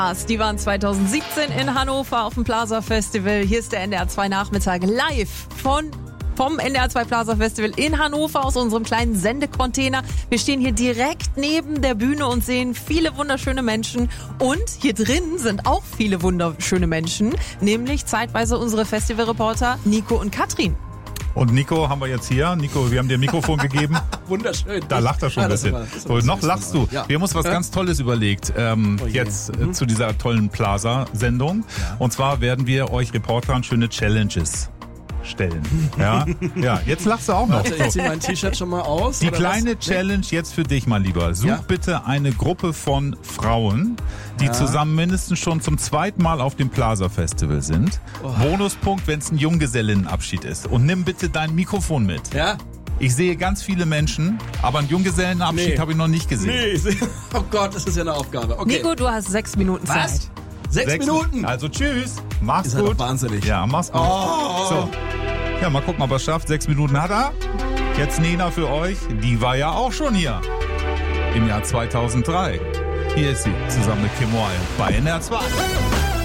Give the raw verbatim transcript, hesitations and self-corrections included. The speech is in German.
Die waren zwanzig siebzehn in Hannover auf dem Plaza Festival. Hier ist der N D R zwei Nachmittag live von vom N D R zwei Plaza Festival in Hannover aus unserem kleinen Sendecontainer. Wir stehen hier direkt neben der Bühne und sehen viele wunderschöne Menschen. Und hier drin sind auch viele wunderschöne Menschen, nämlich zeitweise unsere Festivalreporter Nico und Katrin. Und Nico haben wir jetzt hier. Nico, wir haben dir ein Mikrofon gegeben. Wunderschön. Da lacht er schon ja, ein bisschen. Das war, das so, noch lachst du. Ja. Wir haben uns was ja. ganz Tolles überlegt, ähm, oh jetzt äh, mhm. zu dieser tollen Plaza-Sendung. Ja. Und zwar werden wir euch Reportern schöne Challenges stellen. Ja, ja. Jetzt lachst du auch noch. Warte, ich zieh mein T-Shirt schon mal aus. Die kleine was? Challenge jetzt für dich, mein Lieber. Such ja? bitte eine Gruppe von Frauen, die ja. zusammen mindestens schon zum zweiten Mal auf dem Plaza Festival sind. Oh. Bonuspunkt, wenn es ein Junggesellinnenabschied ist. Und nimm bitte dein Mikrofon mit. Ja? Ich sehe ganz viele Menschen, aber einen Junggesellenabschied nee. habe ich noch nicht gesehen. Nee, oh Gott, das ist ja eine Aufgabe. Okay. Nico, du hast sechs Minuten Zeit. Was? Sechs, Sechs Minuten? Also tschüss. Mach's ist gut. Ist wahnsinnig. Ja, mach's gut. Oh. So. Ja, mal gucken, ob er es schafft. Sechs Minuten hat er. Jetzt Nena für euch. Die war ja auch schon hier. Im Jahr zweitausenddrei. Hier ist sie, zusammen mit Kim Wilde bei N D R zwei.